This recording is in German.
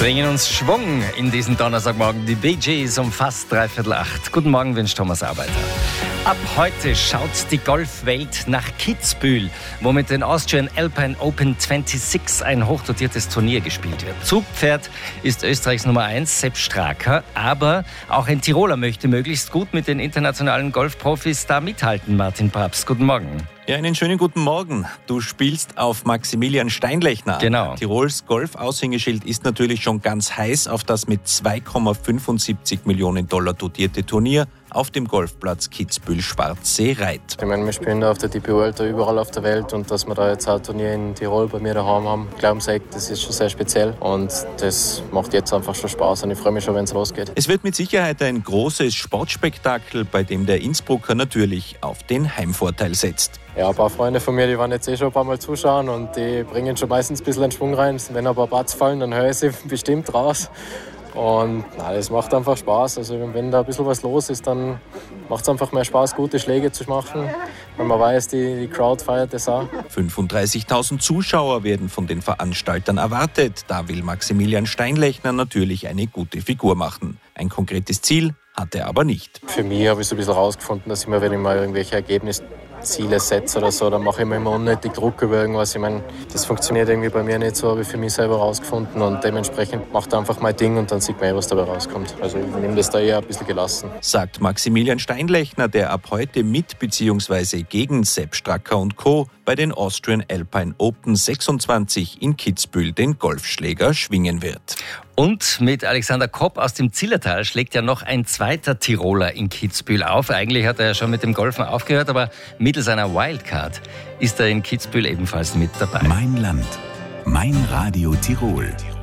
bringen uns Schwung in diesen Donnerstagmorgen. Die Bee Gees um fast 7:45. Guten Morgen, wünscht Thomas Arbeiter. Ab heute schaut die Golfwelt nach Kitzbühel, wo mit den Austrian Alpine Open 26 ein hochdotiertes Turnier gespielt wird. Zugpferd ist Österreichs Nummer 1, Sepp Straka, aber auch ein Tiroler möchte möglichst gut mit den internationalen Golfprofis da mithalten. Martin Prabst, guten Morgen. Ja, einen schönen guten Morgen. Du spielst auf Maximilian Steinlechner. Genau. Tirols Golf-Aushängeschild ist natürlich schon ganz heiß auf das mit 2,75 Millionen Dollar dotierte Turnier auf dem Golfplatz Kitzbühel-Schwarzsee-Reit. Ich meine, wir spielen da auf der DP World da überall auf der Welt und dass wir da jetzt auch ein Turnier in Tirol bei mir daheim haben, Glaubenseck, das ist schon sehr speziell und das macht jetzt einfach schon Spaß und ich freue mich schon, wenn es losgeht. Es wird mit Sicherheit ein großes Sportspektakel, bei dem der Innsbrucker natürlich auf den Heimvorteil setzt. Ja, ein paar Freunde von mir, die waren jetzt schon ein paar Mal zuschauen und die bringen schon meistens ein bisschen einen Schwung rein. Wenn ein paar Putts fallen, dann höre ich sie bestimmt raus. Und das macht einfach Spaß. Also wenn da ein bisschen was los ist, dann macht es einfach mehr Spaß, gute Schläge zu machen. Wenn man weiß, die Crowd feiert das auch. 35.000 Zuschauer werden von den Veranstaltern erwartet. Da will Maximilian Steinlechner natürlich eine gute Figur machen. Ein konkretes Ziel hat er aber nicht. Für mich habe ich so ein bisschen herausgefunden, dass immer, wenn ich mal irgendwelche Ergebnisziele setze oder so, dann mache ich mir immer unnötig Druck über irgendwas. Ich meine, das funktioniert irgendwie bei mir nicht so, habe ich für mich selber herausgefunden und dementsprechend mache einfach mein Ding und dann sieht man was dabei rauskommt. Also ich nehme das da eher ein bisschen gelassen. Sagt Maximilian Steinlechner, der ab heute mit bzw. gegen Sepp Straka und Co. bei den Austrian Alpine Open 26 in Kitzbühel den Golfschläger schwingen wird. Und mit Alexander Kopp aus dem Zillertal schlägt ja noch ein zweiter Tiroler in Kitzbühel auf. Eigentlich hat er ja schon mit dem Golfen aufgehört, aber mittels einer Wildcard ist er in Kitzbühel ebenfalls mit dabei. Mein Land, mein Radio Tirol.